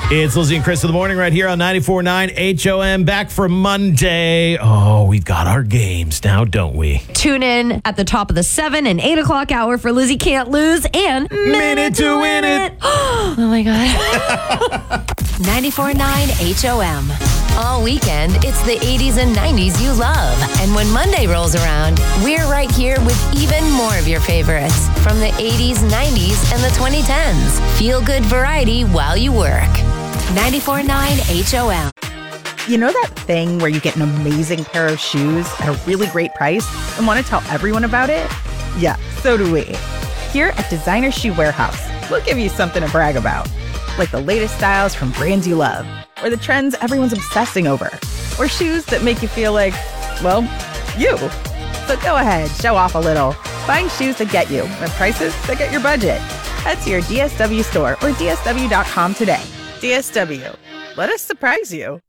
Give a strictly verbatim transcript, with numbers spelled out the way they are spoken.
It's Lizzie and Chris in the morning right here on ninety-four point nine H O M. Back for Monday. Oh, we've got our games now, don't we? Tune in at the top of the seven and eight o'clock hour for Lizzie Can't Lose and Minute to Win It. Oh my God. ninety-four point nine H O M. All weekend, it's the eighties and nineties you love. And when Monday rolls around, we're right here with even more of your favorites from the eighties, nineties, and the twenty tens. Feel good variety while you work. ninety-four point nine H O M. You know that thing where you get an amazing pair of shoes at a really great price and want to tell everyone about it? Yeah, so do we. Here at Designer Shoe Warehouse, we'll give you something to brag about. Like the latest styles from brands you love, or the trends everyone's obsessing over, or shoes that make you feel like, well, you. So go ahead, show off a little. Find shoes that get you at prices that get your budget. Head to your D S W store or D S W dot com today. D S W, let us surprise you.